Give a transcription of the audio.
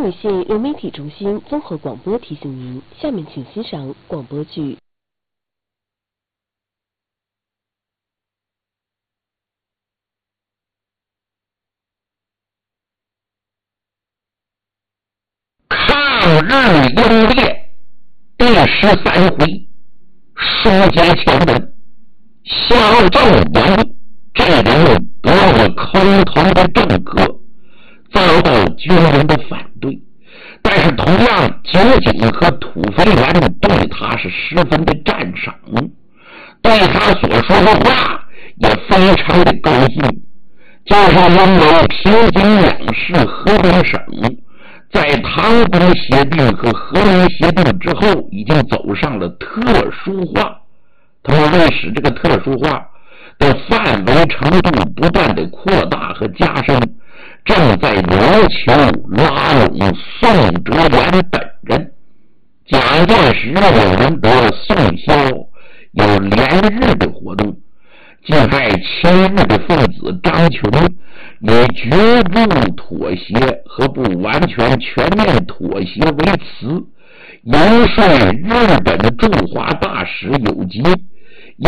东武县流媒体中心综合广播提醒您，下面请欣赏广播剧。 抗日英烈第13回，书接前文，萧正阳这人得了口头的政阁，遭到军人的反对，但是同样酒井和土肥原对他是十分的赞赏，对他所说的话也非常的高兴，就是因为平津两市河北省在唐兵协定和和平协定之后已经走上了特殊化，他们为使这个特殊化的范围程度不断的扩大和加深，正在谋求拉拢宋哲元等人。蒋介石有人得宋萧有连日的活动，竟害亲日的分子张琼以局部妥协和不完全全面妥协为辞，游说日本驻华大使有吉